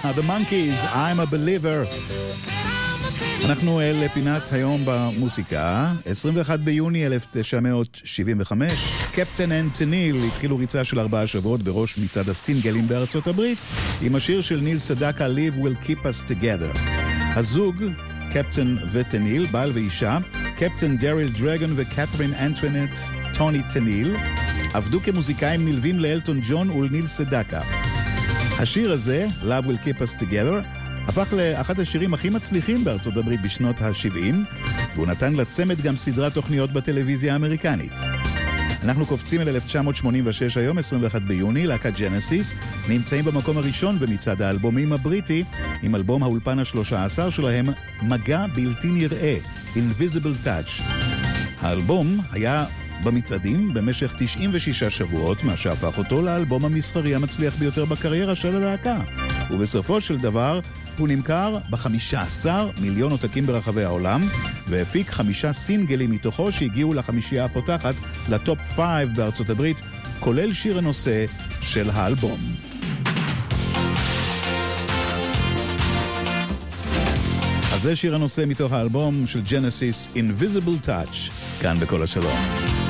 The Monkees, I'm a Believer. אנחנו לפינת היום במוסיקה. 21 ביוני 1975, קפטן אנד טניל התחילו ריצה של 4 שבועות בראש מצעד הסינגלים בארצות הברית עם השיר של ניל סדקה, Live Will Keep Us Together. הזוג, קפטן וטניל, בעל ואישה, קפטן דריל דרגון וקת'רין אנטואנט טוני טניל, עבדו כמוזיקאים נלווים לאלטון ג'ון ולניל סדקה. השיר הזה, Love Will Keep Us Together, הפך לאחד השירים הכי מצליחים בארצות הברית בשנות ה-70, והוא נתן לצמד גם סדרת תוכניות בטלוויזיה האמריקנית. אנחנו קופצים אל 1986 היום, 21 ביוני, להקת ג'נסיס, נמצאים במקום הראשון במצעד האלבומים הבריטי, עם אלבום האולפן ה-13 שלהם, מגע בלתי נראה, Invisible Touch. האלבום היה במצעדים במשך 96 שבועות, מה שהפך אותו לאלבום המסחרי המצליח ביותר בקריירה של הלהקה. ובסופו של דבר הוא נמכר ב-15 מיליון עותקים ברחבי העולם, והפיק 5 סינגלים מתוכו שהגיעו לחמישייה הפותחת לטופ 5 בארצות הברית, כולל שיר הנושא של האלבום. אז זה שיר הנושא מתוך האלבום של ג'נסיס, Invisible Touch, כאן בכל השלום.